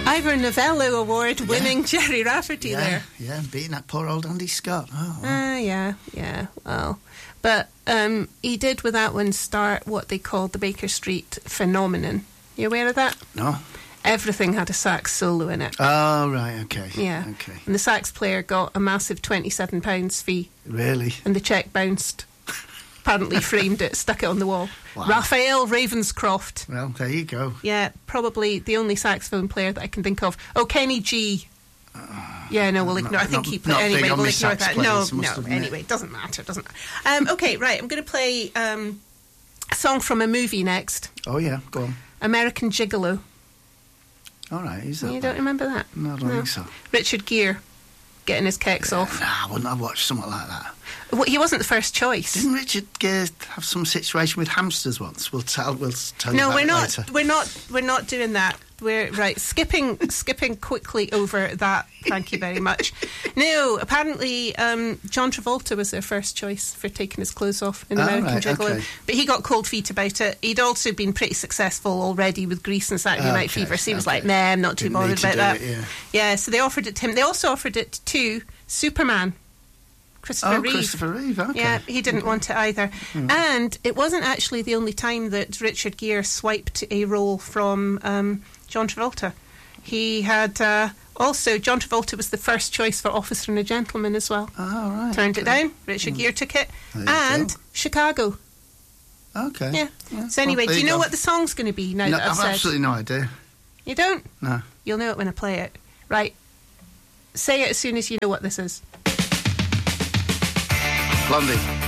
Ivor Novello Award-winning Jerry Rafferty there. Yeah, beating that poor old Andy Scott. Oh, wow. Yeah, well. But he did with that one start what they called the Baker Street phenomenon. You aware of that? No. Everything had a sax solo in it. Oh, right, okay. Yeah. Okay. And the sax player got a massive £27 fee. Really? And the cheque bounced. Apparently framed it, stuck it on the wall. Wow. Raphael Ravenscroft. Well, there you go. Yeah, probably the only saxophone player that I can think of. Oh, Kenny G. Yeah, no, we'll ignore. I think he played anyway. We'll ignore that. No. Anyway, doesn't matter. Okay, right. I'm going to play a song from a movie next. Oh yeah, go on. American Gigolo. All right, who's that? You don't remember that? No, I don't think so. Richard Gere getting his kecks off. Nah, I wouldn't have watched something like that. Well, he wasn't the first choice. Didn't Richard Gere have some situation with hamsters once? We'll tell you no, about it later. We're not doing that. We're skipping quickly over that. Thank you very much. No, apparently John Travolta was their first choice for taking his clothes off in American Gigolo, okay. but he got cold feet about it. He'd also been pretty successful already with Grease and Saturday Night Fever, so he was like, "Nah, I'm not too bothered about that." Yeah, so they offered it to him. They also offered it to Superman. Christopher Reeve. Okay. Yeah, he didn't want it either. And it wasn't actually the only time that Richard Gere swiped a role from John Travolta. He had also, John Travolta was the first choice for Officer and a Gentleman as well. Oh, right. Turned it down. Richard Gere took it. And Chicago. Okay. Yeah. So anyway, do you know what the song's going to be now that I've said? I've absolutely no idea. You don't? No. You'll know it when I play it. Right. Say it as soon as you know what this is. Blondie.